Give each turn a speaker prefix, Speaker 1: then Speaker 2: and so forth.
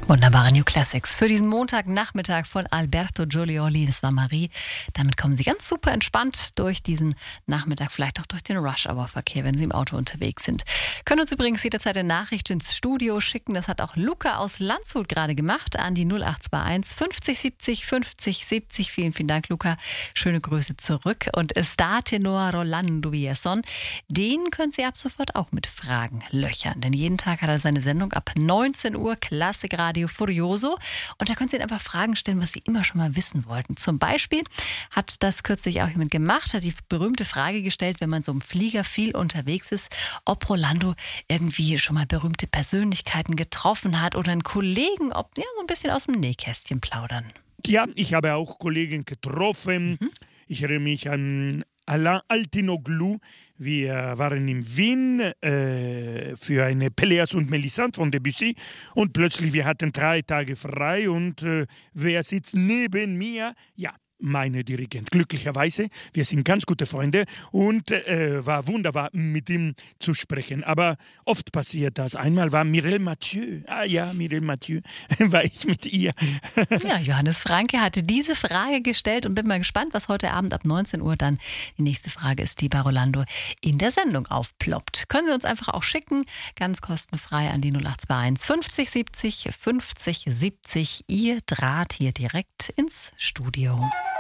Speaker 1: Wunderbare New Classics für diesen Montagnachmittag von Alberto Giolioli. Das war Marie. Damit kommen Sie ganz super entspannt durch diesen Nachmittag, vielleicht auch durch den Rush-Hour-Verkehr, wenn Sie im Auto unterwegs sind. Können uns übrigens jederzeit eine Nachricht ins Studio schicken. Das hat auch Luca aus Landshut gerade gemacht an die 0821 50 70 50 70. Vielen, vielen Dank, Luca. Schöne Grüße zurück. Und Estatenor Rolando Villazon, den können Sie ab sofort auch mit Fragen löchern. Denn jeden Tag hat er seine Sendung ab 19 Uhr, Klassikradio Furioso. Und da können Sie ihn einfach Fragen stellen, was Sie immer schon mal wissen wollten. Zum Beispiel hat das kürzlich auch jemand gemacht, hat die berühmte Frage gestellt, wenn man so im Flieger viel unterwegs ist, ob Rolando irgendwie schon mal berühmte Persönlichkeiten getroffen hat oder einen Kollegen, ob so ein bisschen aus dem Nähkästchen plaudern.
Speaker 2: Ja, ich habe auch Kollegen getroffen. Ich erinnere mich an Alain Altinoglu. Wir waren in Wien für eine Pelléas und Mélisande von Debussy und plötzlich wir hatten 3 Tage frei und wer sitzt neben mir? Ja, meine Dirigent. Glücklicherweise, wir sind ganz gute Freunde und war wunderbar mit ihm zu sprechen. Aber oft passiert das. Einmal war Mireille Mathieu. Ah ja, Mireille Mathieu, war ich mit ihr.
Speaker 1: Ja, Johannes Franke hatte diese Frage gestellt und bin mal gespannt, was heute Abend ab 19 Uhr dann die nächste Frage ist, die bei Rolando in der Sendung aufploppt. Können Sie uns einfach auch schicken, ganz kostenfrei an die 0821 50 70 50 70. Ihr Draht hier direkt ins Studio.